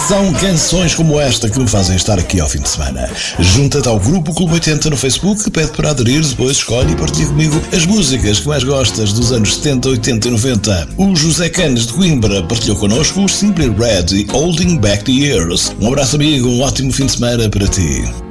São canções como esta que me fazem estar aqui ao fim de semana. Junta-te ao Grupo Clube 80 no Facebook, pede para aderir, depois escolhe e partilha comigo as músicas que mais gostas dos anos 70, 80 e 90. O José Canes de Coimbra partilhou connosco o Simply Red e Holding Back the Years. Um abraço, amigo, um ótimo fim de semana para ti.